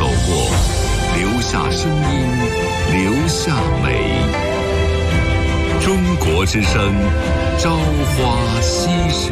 走过，留下声音，留下美。中国之声，朝花夕拾。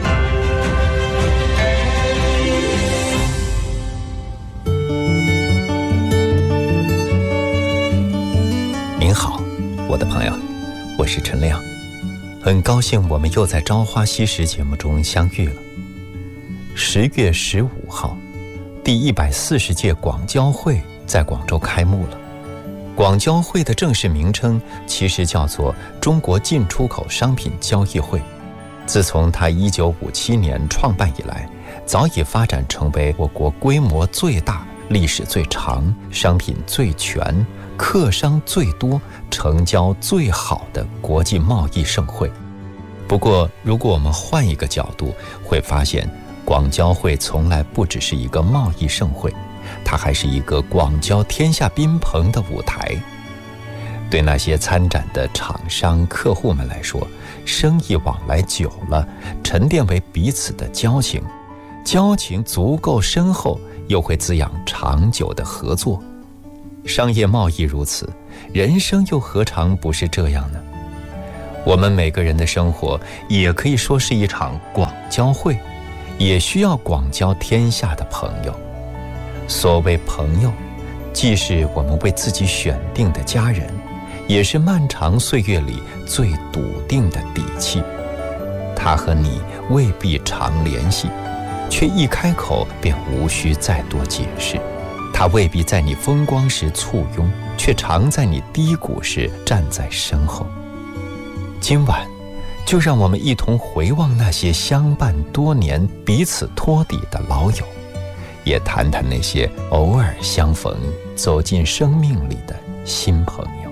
您好，我的朋友，我是陈亮，很高兴我们又在《朝花夕拾》节目中相遇了。10月15号，第140届广交会在广州开幕了。广交会的正式名称其实叫做中国进出口商品交易会。自从它1957年创办以来，早已发展成为我国规模最大、历史最长、商品最全、客商最多、成交最好的国际贸易盛会。不过，如果我们换一个角度，会发现广交会从来不只是一个贸易盛会，它还是一个广交天下宾朋的舞台。对那些参展的厂商、客户们来说，生意往来久了，沉淀为彼此的交情，交情足够深厚，又会滋养长久的合作。商业贸易如此，人生又何尝不是这样呢？我们每个人的生活也可以说是一场广交会，也需要广交天下的朋友。所谓朋友，既是我们为自己选定的家人，也是漫长岁月里最笃定的底气。他和你未必常联系，却一开口便无需再多解释。他未必在你风光时簇拥，却常在你低谷时站在身后。今晚，就让我们一同回望那些相伴多年、彼此托底的老友，也谈谈那些偶尔相逢、走进生命里的新朋友。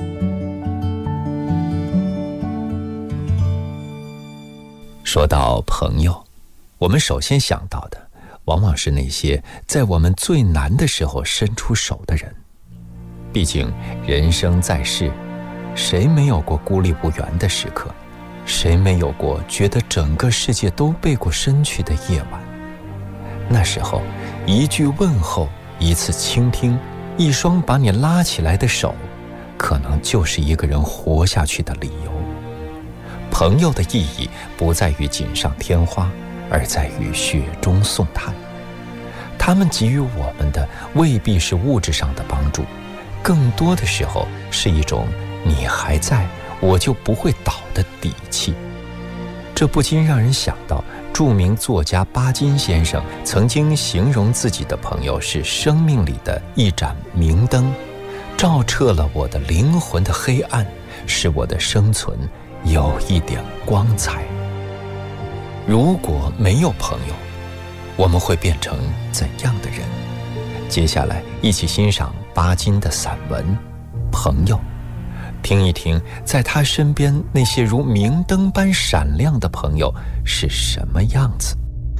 说到朋友，我们首先想到的往往是那些在我们最难的时候伸出手的人。毕竟人生在世，谁没有过孤立无援的时刻？谁没有过觉得整个世界都背过身去的夜晚？那时候，一句问候，一次倾听，一双把你拉起来的手，可能就是一个人活下去的理由。朋友的意义不在于锦上添花，而在于雪中送炭。他们给予我们的未必是物质上的帮助，更多的时候是一种你还在，我就不会倒的底气。这不禁让人想到著名作家巴金先生曾经形容自己的朋友是生命里的一盏明灯，照彻了我的灵魂的黑暗，使我的生存有一点光彩。如果没有朋友，我们会变成怎样的人？接下来一起欣赏巴金的散文《朋友》，听一听在他身边那些如明灯般闪亮的朋友是什么样子。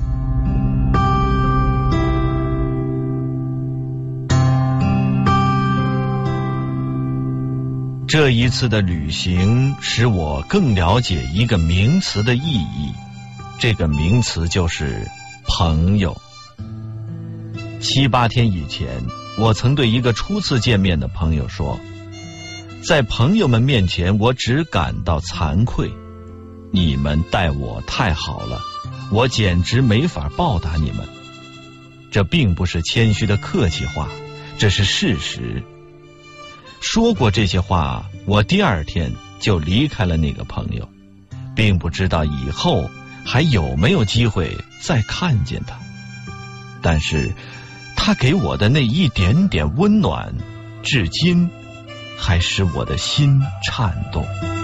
这一次的旅行使我更了解一个名词的意义，这个名词就是朋友。7、8天以前，我曾对一个初次见面的朋友说，在朋友们面前，我只感到惭愧，你们待我太好了，我简直没法报答你们。这并不是谦虚的客气话，这是事实。说过这些话，我第2天就离开了那个朋友，并不知道以后还有没有机会再看见他。但是他给我的那一点点温暖，至今还使我的心颤动。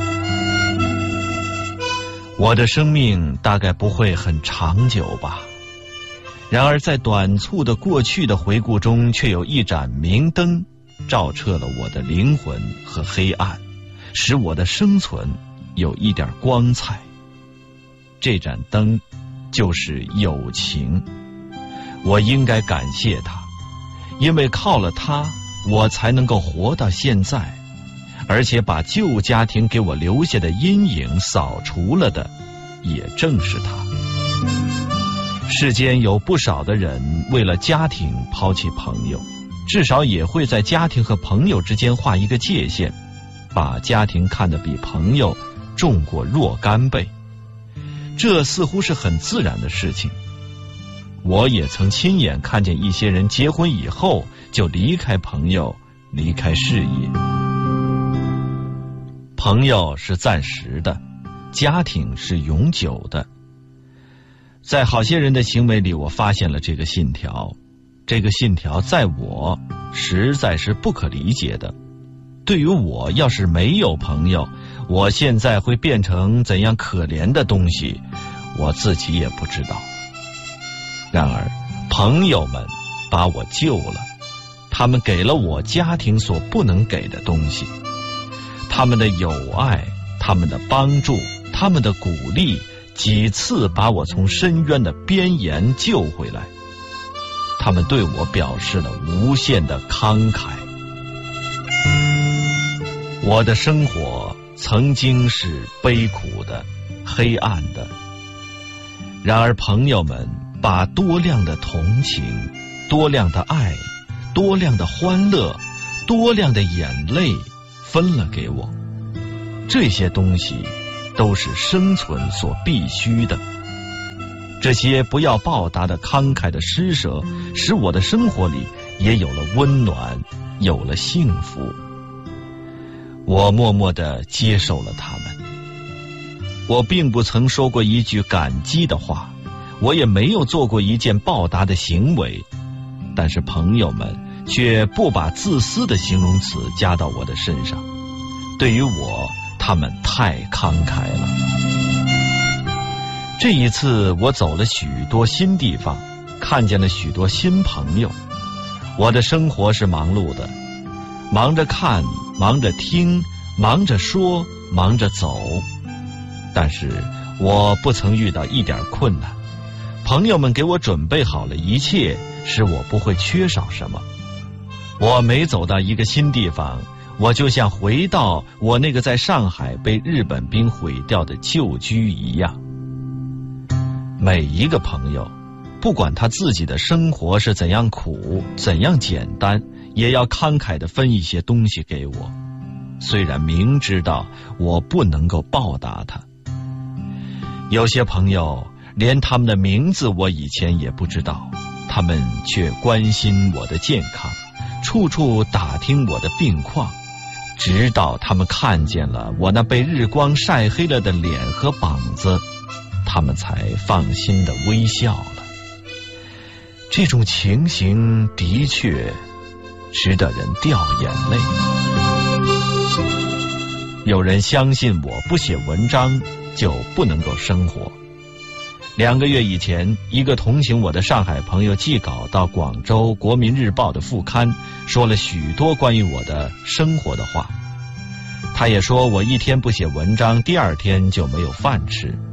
我的生命大概不会很长久吧，然而在短促的过去的回顾中，却有一盏明灯照彻了我的灵魂和黑暗，使我的生存有一点光彩。这盏灯就是友情，我应该感谢它，因为靠了它，我才能够活到现在，而且把旧家庭给我留下的阴影扫除了的，也正是它。世间有不少的人为了家庭抛弃朋友， 至少也会在家庭和朋友之间画一个界限，把家庭看得比朋友重过若干倍。这似乎是很自然的事情。我也曾亲眼看见一些人结婚以后就离开朋友，离开事业。朋友是暂时的，家庭是永久的。在好些人的行为里，我发现了这个信条。这个信条在我实在是不可理解的。对于我，要是没有朋友，我现在会变成怎样可怜的东西，我自己也不知道。然而，朋友们把我救了，他们给了我家庭所不能给的东西。他们的友爱，他们的帮助，他们的鼓励，几次把我从深渊的边沿救回来。他们对我表示了无限的慷慨。我的生活曾经是悲苦的、黑暗的，然而朋友们把多量的同情、多量的爱、多量的欢乐、多量的眼泪分了给我。这些东西都是生存所必须的。这些不要报答的慷慨的施舍，使我的生活里也有了温暖，有了幸福。我默默地接受了他们。我并不曾说过一句感激的话，我也没有做过一件报答的行为，但是朋友们却不把自私的形容词加到我的身上。对于我，他们太慷慨了。这一次我走了许多新地方，看见了许多新朋友。我的生活是忙碌的，忙着看，忙着听，忙着说，忙着走。但是我不曾遇到一点困难，朋友们给我准备好了一切，使我不会缺少什么。我每走到一个新地方，我就像回到我那个在上海被日本兵毁掉的旧居一样。每一个朋友，不管他自己的生活是怎样苦，怎样简单，也要慷慨地分一些东西给我，虽然明知道我不能够报答他。有些朋友连他们的名字我以前也不知道，他们却关心我的健康，处处打听我的病况，直到他们看见了我那被日光晒黑了的脸和膀子，他们才放心地微笑了。这种情形的确值得人掉眼泪。有人相信我不写文章就不能够生活。2个月以前，一个同情我的上海朋友寄稿到广州《国民日报》的副刊，说了许多关于我的生活的话。他也说我一天不写文章，第2天就没有饭吃。